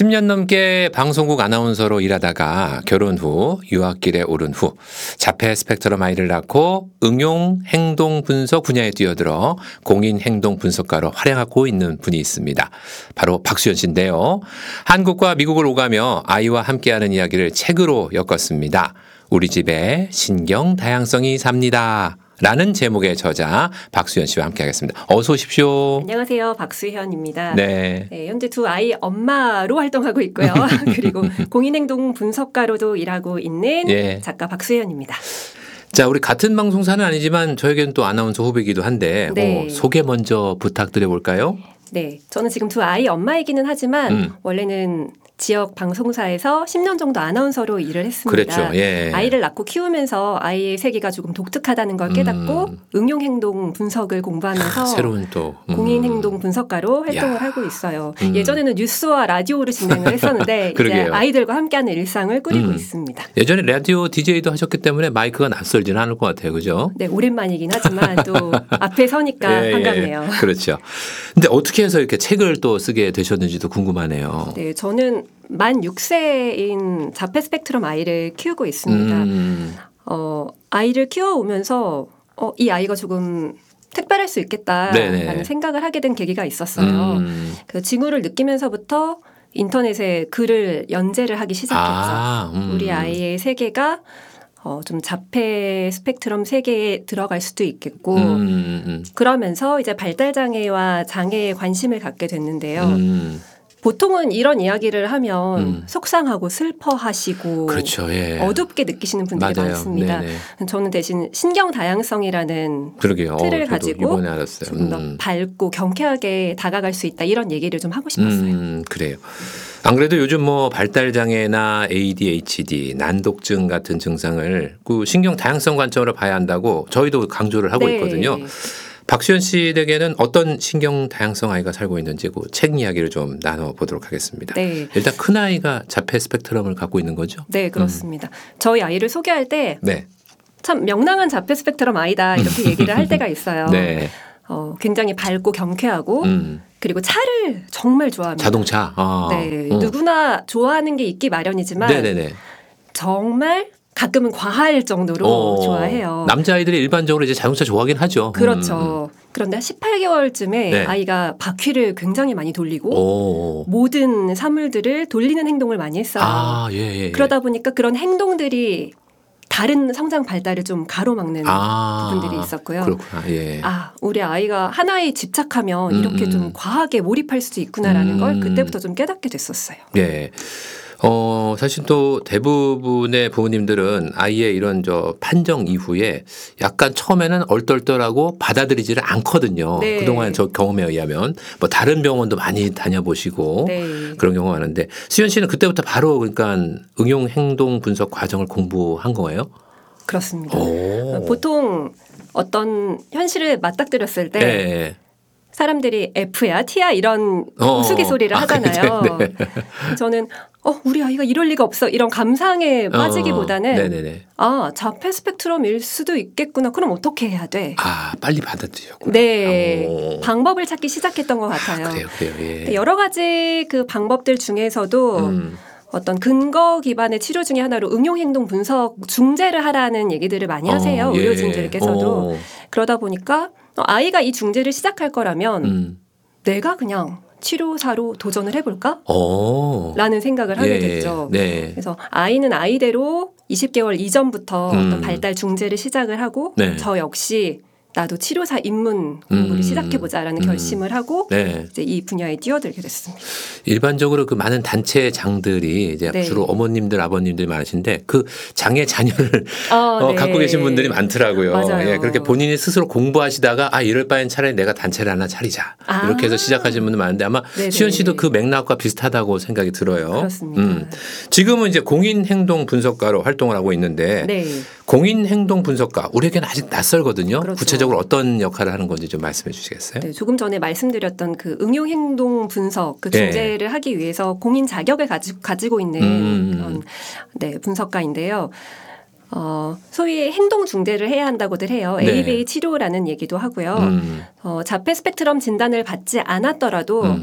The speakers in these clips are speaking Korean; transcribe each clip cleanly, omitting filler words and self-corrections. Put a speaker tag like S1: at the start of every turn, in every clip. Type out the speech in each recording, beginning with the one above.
S1: 10년 넘게 방송국 아나운서로 일하다가 결혼 후 유학길에 오른 후 자폐 스펙트럼 아이를 낳고 응용 행동 분석 분야에 뛰어들어 공인 행동 분석가로 활약하고 있는 분이 있습니다. 바로 박수현 씨인데요. 한국과 미국을 오가며 아이와 함께하는 이야기를 책으로 엮었습니다. 우리 집에 신경 다양성이 삽니다. 라는 제목의 저자 박수현 씨와 함께하겠습니다. 어서 오십시오.
S2: 안녕하세요. 박수현입니다.
S1: 네.
S2: 네, 현재 두 아이 엄마로 활동하고 있고요. 그리고 공인행동 분석가로도 일하고 있는 작가 박수현입니다.
S1: 자, 우리 같은 방송사는 아니지만 저에게는 또 아나운서 후배이기도 한데
S2: 네.
S1: 소개 먼저 부탁드려볼까요?
S2: 네, 저는 지금 두 아이 엄마이기는 하지만 원래는 지역 방송사에서 10년 정도 아나운서로 일을 했습니다.
S1: 그랬죠. 예.
S2: 아이를 낳고 키우면서 아이의 세계가 조금 독특하다는 걸 깨닫고 응용행동 분석을 공부하면서
S1: 새로운 또
S2: 공인행동 분석가로 활동을 하고 있어요. 예전에는 뉴스와 라디오를 진행을 했었는데 이제 아이들과 함께하는 일상을 꾸리고 있습니다.
S1: 예전에 라디오 DJ도 하셨기 때문에 마이크가 낯설지는 않을 것 같아요. 그죠?
S2: 네, 오랜만이긴 하지만 또 앞에 서니까 반갑네요.
S1: 그렇죠. 근데 어떻게 해서 이렇게 책을 또 쓰게 되셨는지도 궁금하네요.
S2: 네, 저는 만 6세인 자폐 스펙트럼 아이를 키우고 있습니다. 아이를 키워오면서 이 아이가 조금 특별할 수 있겠다라는 생각을 하게 된 계기가 있었어요. 그 징후를 느끼면서부터 인터넷에 글을 연재를 하기 시작했죠. 우리 아이의 세계가 좀 자폐 스펙트럼 세계에 들어갈 수도 있겠고 그러면서 이제 발달장애와 장애에 관심을 갖게 됐는데요. 보통은 이런 이야기를 하면 속상하고 슬퍼하시고
S1: 그렇죠. 예.
S2: 어둡게 느끼시는 분들이 많습니다. 네네. 저는 대신 신경 다양성이라는 틀을 가지고 좀 더 밝고 경쾌하게 다가갈 수 있다 이런 얘기를 좀 하고 싶었어요.
S1: 그래요. 안 그래도 요즘 뭐 발달장애나 ADHD, 난독증 같은 증상을 그 신경 다양성 관점으로 봐야 한다고 저희도 강조를 하고 있거든요. 박수현 씨 댁에는 어떤 신경 다양성 아이가 살고 있는지 그 책 이야기를 좀 나눠보도록 하겠습니다.
S2: 네.
S1: 일단 큰 아이가 자폐 스펙트럼을 갖고 있는 거죠?
S2: 네, 그렇습니다. 저희 아이를 소개할 때 참 명랑한 자폐 스펙트럼 아이다 이렇게 얘기를 할 때가 있어요. 굉장히 밝고 경쾌하고 그리고 차를 정말 좋아합니다.
S1: 자동차?
S2: 누구나 좋아하는 게 있기 마련이지만 정말 가끔은 과할 정도로 좋아해요.
S1: 남자아이들이 일반적으로 이제 자동차 좋아하긴 하죠.
S2: 그렇죠. 그런데 18개월쯤에 아이가 바퀴를 굉장히 많이 돌리고 모든 사물들을 돌리는 행동을 많이 했어요. 그러다 보니까 그런 행동들이 다른 성장 발달을 좀 가로막는 부분들이 있었고요.
S1: 그렇구나.
S2: 우리 아이가 하나에 집착하면 이렇게 좀 과하게 몰입할 수도 있구나라는 걸 그때부터 좀 깨닫게 됐었어요.
S1: 사실 또 대부분의 부모님들은 아이의 이런 판정 이후에 약간 처음에는 얼떨떨하고 받아들이지를 않거든요. 그동안 저 경험에 의하면 뭐 다른 병원도 많이 다녀보시고 그런 경우가 많은데 수현 씨는 그때부터 바로 그러니까 응용 행동 분석 과정을 공부한 거예요?
S2: 그렇습니다. 보통 어떤 현실을 맞닥뜨렸을 때 사람들이 F야 T야 이런 우스갯소리를 하잖아요. 저는 우리 아이가 이럴 리가 없어 이런 감상에 빠지기보다는 자폐 스펙트럼일 수도 있겠구나. 그럼 어떻게 해야 돼?
S1: 빨리 받아들였구나.
S2: 방법을 찾기 시작했던 것 같아요.
S1: 그래요.
S2: 여러 가지 그 방법들 중에서도 어떤 근거 기반의 치료 중에 하나로 응용행동 분석 중재를 하라는 얘기들을 많이 하세요. 의료진들께서도. 그러다 보니까 아이가 이 중재를 시작할 거라면 내가 그냥 치료사로 도전을 해볼까? 라는 생각을 하게 됐죠. 그래서 아이는 아이대로 20개월 이전부터 어떤 발달 중재를 시작을 하고 저 역시 나도 치료사 입문 공부를 시작해보자라는 결심을 하고 이제 이 분야에 뛰어들게 됐습니다.
S1: 일반적으로 그 많은 단체 장들이 이제 주로 어머님들, 아버님들이 많으신데 그 장애 자녀를 갖고 계신 분들이 많더라고요.
S2: 맞아요.
S1: 그렇게 본인이 스스로 공부하시다가 이럴 바엔 차라리 내가 단체를 하나 차리자. 이렇게 해서 시작하시는 분들 많은데 아마 수현 씨도 그 맥락과 비슷하다고 생각이 들어요.
S2: 그렇습니다.
S1: 지금은 이제 공인행동 분석가로 활동을 하고 있는데 공인행동 분석가 우리에게는 아직 낯설거든요. 구체적으로 어떤 역할을 하는 건지 좀 말씀해 주시겠어요?
S2: 조금 전에 말씀드렸던 그 응용행동 분석 그 중재를 하기 위해서 공인 자격을 가지고 있는 그런 분석가인데요. 소위 행동 중재를 해야 한다고들 해요. ABA 치료라는 얘기도 하고요. 자폐 스펙트럼 진단을 받지 않았더라도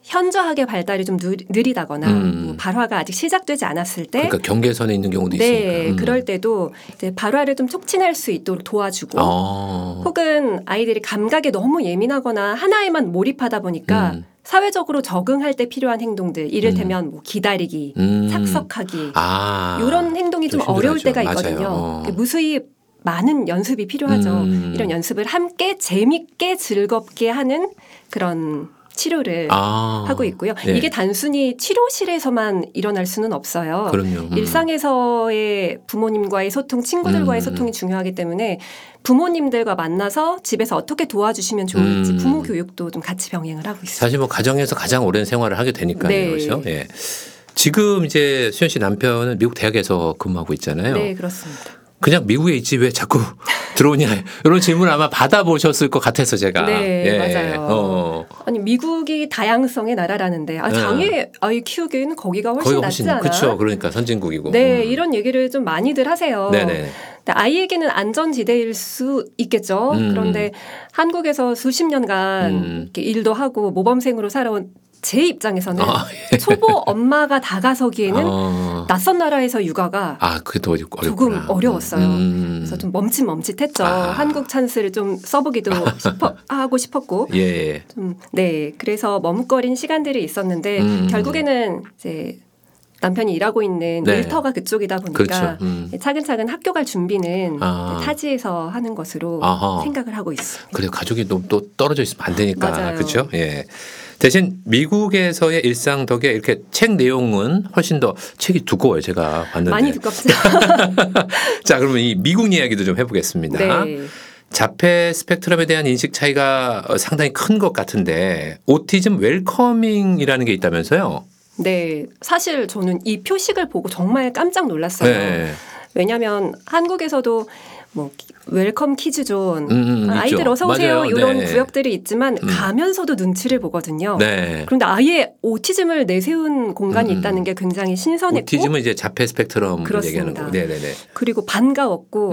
S2: 현저하게 발달이 좀 느리다거나 뭐 발화가 아직 시작되지 않았을 때
S1: 그러니까 경계선에 있는 경우도
S2: 네,
S1: 있으니까.
S2: 그럴 때도 이제 발화를 좀 촉진할 수 있도록 도와주고 혹은 아이들이 감각에 너무 예민하거나 하나에만 몰입하다 보니까 사회적으로 적응할 때 필요한 행동들 이를테면 뭐 기다리기, 착석하기 이런 행동이 좀 어려울 때가 있거든요. 무수히 많은 연습이 필요하죠. 이런 연습을 함께 재밌게 즐겁게 하는 그런 치료를 하고 있고요.
S1: 네.
S2: 이게 단순히 치료실에서만 일어날 수는 없어요.
S1: 그럼요.
S2: 일상에서의 부모님과의 소통, 친구들과의 소통이 중요하기 때문에 부모님들과 만나서 집에서 어떻게 도와주시면 좋을지 부모 교육도 좀 같이 병행을 하고 있습니다.
S1: 사실 뭐 가정에서 가장 오랜 생활을 하게 되니까요.
S2: 네.
S1: 그렇죠? 예. 지금 이제 수연 씨 남편은 미국 대학에서 근무하고 있잖아요.
S2: 네, 그렇습니다.
S1: 그냥 미국에 있지 왜 자꾸 들어오냐 이런 질문 아마 받아보셨을 것 같아서 제가.
S2: 네,
S1: 예.
S2: 맞아요. 아니 미국이 다양성의 나라라는데 장애 아이 키우기에는 거기가 훨씬 낫지 않아?
S1: 그렇죠. 그러니까 선진국이고.
S2: 네, 이런 얘기를 좀 많이들 하세요.
S1: 네네.
S2: 아이에게는 안전지대일 수 있겠죠. 그런데 한국에서 수십 년간 이렇게 일도 하고 모범생으로 살아온 제 입장에서는 초보 엄마가 다가서기에는 낯선 나라에서 육아가
S1: 그게 더
S2: 조금 어려웠어요. 그래서 좀 멈칫멈칫했죠. 한국 찬스를 좀 써보기도 하고 싶었고.
S1: 예.
S2: 네, 그래서 머뭇거린 시간들이 있었는데 결국에는 이제 남편이 일하고 있는 일터가 그쪽이다 보니까
S1: 그렇죠.
S2: 차근차근 학교 갈 준비는 타지에서 하는 것으로 생각을 하고 있습니다.
S1: 그래 가족이 또 떨어져 있으면 안 되니까.
S2: 맞아요.
S1: 그렇죠. 예. 대신 미국에서의 일상 덕에 이렇게 책 내용은 훨씬 더 책이 두꺼워요. 제가 봤는데.
S2: 많이 두껍죠.
S1: 자, 그러면 이 미국 이야기도 좀 해보겠습니다.
S2: 네.
S1: 자폐 스펙트럼에 대한 인식 차이가 상당히 큰 것 같은데 오티즘 웰커밍이라는 게 있다면서요?
S2: 네, 사실 저는 이 표식을 보고 정말 깜짝 놀랐어요.
S1: 네.
S2: 왜냐하면 한국에서도 뭐 웰컴 키즈존, 아이들
S1: 있죠.
S2: 어서 오세요
S1: 맞아요.
S2: 이런
S1: 네.
S2: 구역들이 있지만 가면서도 눈치를 보거든요.
S1: 네.
S2: 그런데 아예 오티즘을 내세운 공간이 있다는 게 굉장히 신선했고
S1: 오티즘은 이제 자폐 스펙트럼
S2: 그렇습니다.
S1: 얘기하는 거고. 네네네.
S2: 그리고 반가웠고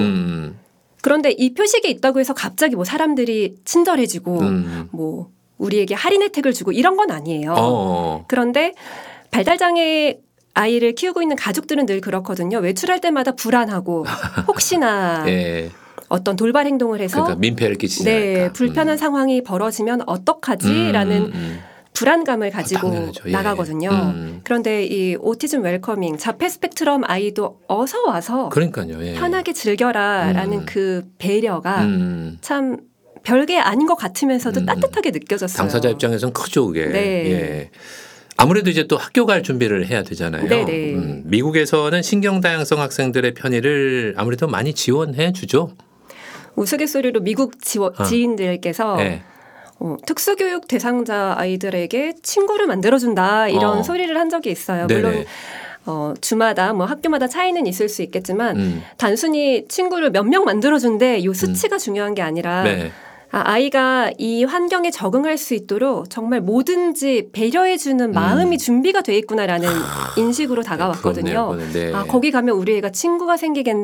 S2: 그런데 이 표식이 있다고 해서 갑자기 뭐 사람들이 친절해지고 뭐 우리에게 할인 혜택을 주고 이런 건 아니에요. 그런데 발달장애 아이를 키우고 있는 가족들은 늘 그렇거든요. 외출할 때마다 불안하고 혹시나 어떤 돌발 행동을 해서
S1: 그러니까 민폐를 끼치지 않을까.
S2: 네, 불편한 상황이 벌어지면 어떡하지라는 불안감을 가지고
S1: 당연하죠.
S2: 나가거든요. 그런데 이 오티즘 웰커밍 자폐 스펙트럼 아이도 어서 와서
S1: 그러니까요.
S2: 편하게 즐겨라라는 그 배려가 참 별게 아닌 것 같으면서도 따뜻하게 느껴졌어요.
S1: 당사자 입장에서는 크죠, 그게.
S2: 네.
S1: 예. 아무래도 이제 또 학교 갈 준비를 해야 되잖아요.
S2: 네네.
S1: 미국에서는 신경 다양성 학생들의 편의를 아무래도 많이 지원해 주죠.
S2: 우스갯소리로 미국 지인들께서
S1: 네.
S2: 특수교육 대상자 아이들에게 친구를 만들어준다 이런 소리를 한 적이 있어요.
S1: 네네.
S2: 물론 주마다 뭐 학교마다 차이는 있을 수 있겠지만 단순히 친구를 몇 명 만들어준대 이 수치가 중요한 게 아니라 아이가 이 환경에 적응할 수 있도록 정말 뭐든지 배려해주는 마음이 준비가 돼 있구나라는 인식으로 다가왔거든요.
S1: 네.
S2: 거기 가면 우리 애가 친구가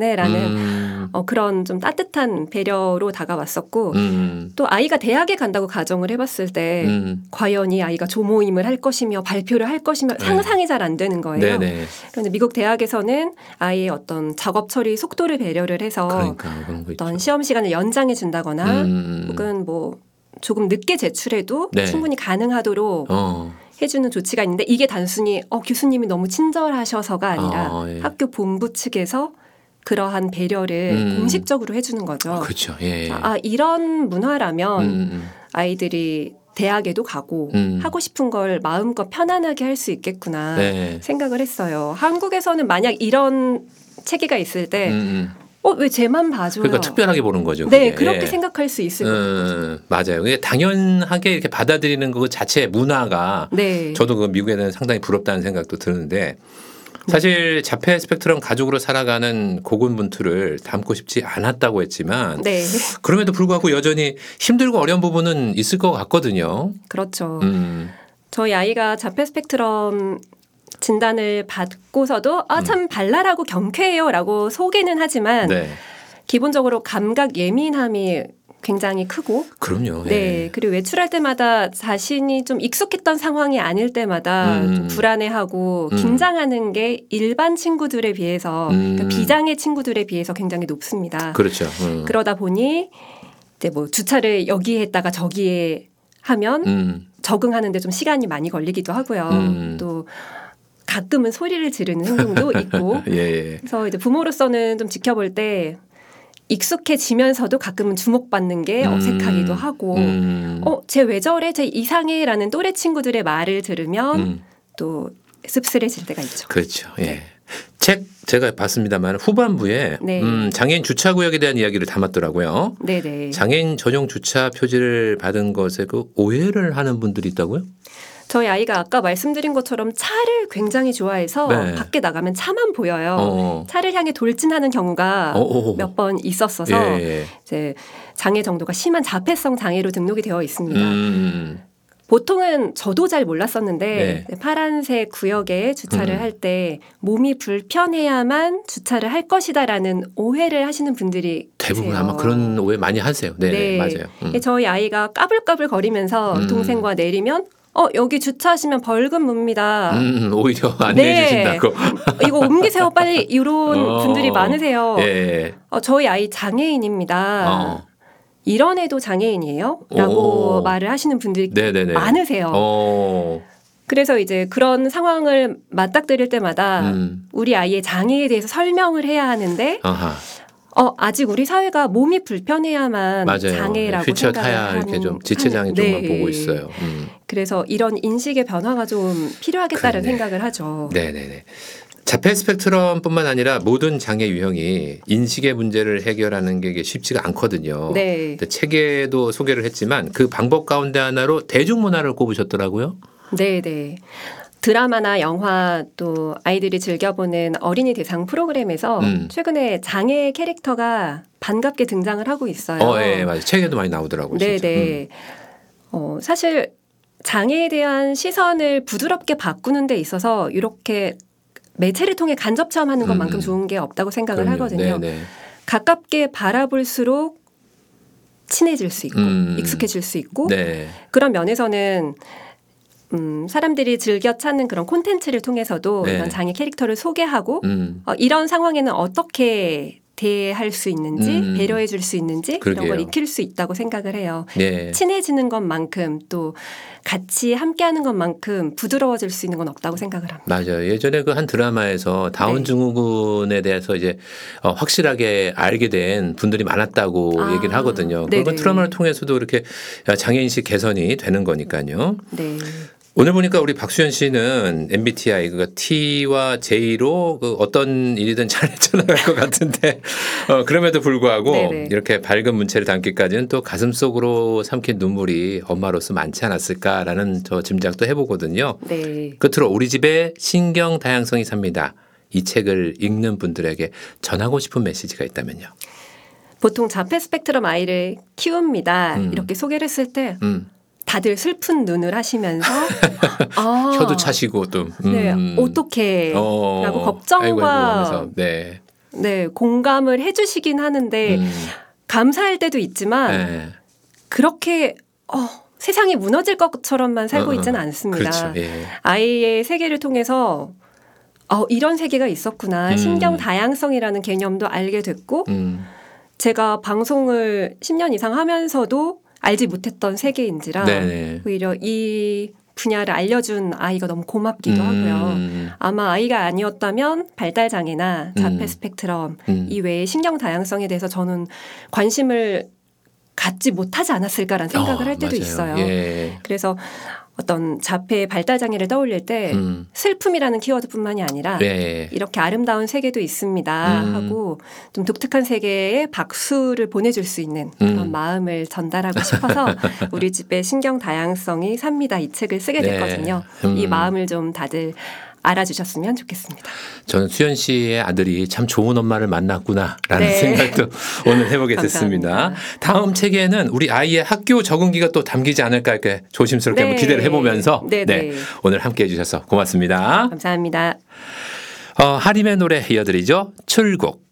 S2: 생기겠네라는 그런 좀 따뜻한 배려로 다가왔었고 또 아이가 대학에 간다고 가정을 해봤을 때 과연 이 아이가 조모임을 할 것이며 발표를 할 것이며 상상이 잘 안 되는 거예요.
S1: 네네.
S2: 그런데 미국 대학에서는 아이의 어떤 작업 처리 속도를 배려를 해서
S1: 그런 거
S2: 어떤
S1: 있죠.
S2: 시험 시간을 연장해 준다거나 혹은 뭐 조금 늦게 제출해도 충분히 가능하도록 해주는 조치가 있는데 이게 단순히 교수님이 너무 친절하셔서가 아니라 학교 본부 측에서 그러한 배려를 공식적으로 해주는 거죠.
S1: 그렇죠. 예.
S2: 이런 문화라면 아이들이 대학에도 가고 하고 싶은 걸 마음껏 편안하게 할 수 있겠구나 생각을 했어요. 한국에서는 만약 이런 체계가 있을 때 왜 쟤만 봐줘요?
S1: 그러니까 특별하게 보는 거죠.
S2: 네, 그렇게 생각할 수 있을 것 같아요.
S1: 맞아요. 그게 당연하게 이렇게 받아들이는 그 자체 문화가 저도 그 미국에는 상당히 부럽다는 생각도 드는데 사실 자폐 스펙트럼 가족으로 살아가는 고군분투를 담고 싶지 않았다고 했지만 그럼에도 불구하고 여전히 힘들고 어려운 부분은 있을 것 같거든요.
S2: 그렇죠. 저희 아이가 자폐 스펙트럼 진단을 받고서도 참 발랄하고 경쾌해요라고 소개는 하지만 기본적으로 감각 예민함이 굉장히 크고
S1: 그럼요.
S2: 네. 그리고 외출할 때마다 자신이 좀 익숙했던 상황이 아닐 때마다 좀 불안해하고 긴장하는 게 일반 친구들에 비해서 그러니까 비장애 친구들에 비해서 굉장히 높습니다.
S1: 그렇죠.
S2: 그러다 보니 이제 뭐 주차를 여기에 했다가 저기에 하면 적응하는데 좀 시간이 많이 걸리기도 하고요. 또 가끔은 소리를 지르는 행동도 있고
S1: 예.
S2: 그래서 이제 부모로서는 좀 지켜볼 때 익숙해지면서도 가끔은 주목받는 게 어색하기도 하고 쟤 왜 저래? 쟤 이상해? 라는 또래 친구들의 말을 들으면 또 씁쓸해질 때가 있죠.
S1: 그렇죠. 예. 책 제가 봤습니다만 후반부에
S2: 네.
S1: 장애인 주차구역에 대한 이야기를 담았더라고요.
S2: 네네.
S1: 장애인 전용 주차 표지를 받은 것에 그 오해를 하는 분들이 있다고요?
S2: 저희 아이가 아까 말씀드린 것처럼 차를 굉장히 좋아해서
S1: 네.
S2: 밖에 나가면 차만 보여요. 차를 향해 돌진하는 경우가 몇 번 있었어서
S1: 예.
S2: 이제 장애 정도가 심한 자폐성 장애로 등록이 되어 있습니다. 보통은 저도 잘 몰랐었는데
S1: 네.
S2: 파란색 구역에 주차를 할 때 몸이 불편해야만 주차를 할 것이다라는 오해를 하시는 분들이
S1: 대부분
S2: 계세요.
S1: 아마 그런 오해 많이 하세요. 네. 맞아요.
S2: 저희 아이가 까불까불 거리면서 동생과 내리면 여기 주차하시면 벌금 묻니다.
S1: 오히려 안 내주신다고.
S2: 이거 옮기세요 빨리 이런 분들이 많으세요.
S1: 예.
S2: 저희 아이 장애인입니다. 이런 애도 장애인이에요? 라고 말을 하시는 분들이
S1: 네네네.
S2: 많으세요. 그래서 이제 그런 상황을 맞닥뜨릴 때마다 우리 아이의 장애에 대해서 설명을 해야 하는데 아직 우리 사회가 몸이 불편해야만
S1: 맞아요.
S2: 장애라고
S1: 휠체어
S2: 생각을
S1: 타야
S2: 하는
S1: 이렇게 좀 지체장애 쪽만 보고 있어요.
S2: 그래서 이런 인식의 변화가 좀 필요하겠다는
S1: 그러네.
S2: 생각을 하죠.
S1: 네네네. 자폐 스펙트럼뿐만 아니라 모든 장애 유형이 인식의 문제를 해결하는 게 이게 쉽지가 않거든요.
S2: 네.
S1: 근데 책에도 소개를 했지만 그 방법 가운데 하나로 대중문화를 꼽으셨더라고요.
S2: 네네. 드라마나 영화 또 아이들이 즐겨보는 어린이 대상 프로그램에서 최근에 장애 캐릭터가 반갑게 등장을 하고 있어요.
S1: 예, 맞아요. 책에도 많이 나오더라고요.
S2: 네네. 사실 장애에 대한 시선을 부드럽게 바꾸는 데 있어서 이렇게 매체를 통해 간접 체험하는 것만큼 좋은 게 없다고 생각을
S1: 그럼요.
S2: 하거든요.
S1: 네네.
S2: 가깝게 바라볼수록 친해질 수 있고 익숙해질 수 있고
S1: 네.
S2: 그런 면에서는 사람들이 즐겨 찾는 그런 콘텐츠를 통해서도
S1: 네.
S2: 이런 장애 캐릭터를 소개하고 이런 상황에는 어떻게 대할 수 있는지 배려해 줄 수 있는지
S1: 그러게요.
S2: 이런 걸 익힐 수 있다고 생각을 해요.
S1: 네.
S2: 친해지는 것만큼 또 같이 함께하는 것만큼 부드러워질 수 있는 건 없다고 생각을 합니다.
S1: 맞아요. 예전에 그 한 드라마에서 다운 증후군에 대해서 이제 확실하게 알게 된 분들이 많았다고 얘기를 하거든요. 그건 트라우마를 통해서도 이렇게 장애인식 개선이 되는 거니까요.
S2: 네.
S1: 오늘 보니까 우리 박수현 씨는 MBTI 그 T와 J로 그 어떤 일이든 잘 헤쳐나갈 것 같은데 그럼에도 불구하고
S2: 네네.
S1: 이렇게 밝은 문체를 담기까지는 또 가슴속으로 삼킨 눈물이 엄마로서 많지 않았을까라는 저 짐작도 해보거든요.
S2: 네.
S1: 끝으로 우리 집에 신경 다양성이 삽니다. 이 책을 읽는 분들에게 전하고 싶은 메시지가 있다면요.
S2: 보통 자폐 스펙트럼 아이를 키웁니다. 이렇게 소개를 했을 때 다들 슬픈 눈을 하시면서
S1: 혀도 차시고 또
S2: 네, 어떻게 라고 걱정과
S1: 아이고, 네.
S2: 네, 공감을 해 주시긴 하는데 감사할 때도 있지만
S1: 네.
S2: 그렇게 세상이 무너질 것처럼만 살고 있지는 않습니다.
S1: 그렇죠. 예.
S2: 아이의 세계를 통해서 이런 세계가 있었구나. 신경 다양성이라는 개념도 알게 됐고 제가 방송을 10년 이상 하면서도 알지 못했던 세계인지라
S1: 네네.
S2: 오히려 이 분야를 알려준 아이가 너무 고맙기도 하고요. 아마 아이가 아니었다면 발달장애나 자폐 스펙트럼 이외에 신경 다양성에 대해서 저는 관심을 갖지 못하지 않았을까라는 생각을 할 때도
S1: 맞아요.
S2: 있어요.
S1: 예.
S2: 그래서 어떤 자폐 발달장애를 떠올릴 때 슬픔이라는 키워드뿐만이 아니라
S1: 예.
S2: 이렇게 아름다운 세계도 있습니다 하고 좀 독특한 세계에 박수를 보내줄 수 있는 그런 마음을 전달하고 싶어서 우리 집에 신경 다양성이 삽니다 이 책을 쓰게 됐거든요. 이 마음을 좀 다들 알아주셨으면 좋겠습니다.
S1: 저는 수연 씨의 아들이 참 좋은 엄마를 만났구나라는
S2: 네.
S1: 생각도 오늘 해보게 됐습니다.
S2: 감사합니다.
S1: 다음 책에는 우리 아이의 학교 적응기가 또 담기지 않을까 이렇게 조심스럽게
S2: 네.
S1: 한번 기대를 해보면서
S2: 네, 네.
S1: 오늘 함께해 주셔서 고맙습니다.
S2: 감사합니다.
S1: 하림의 노래 이어드리죠. 출국.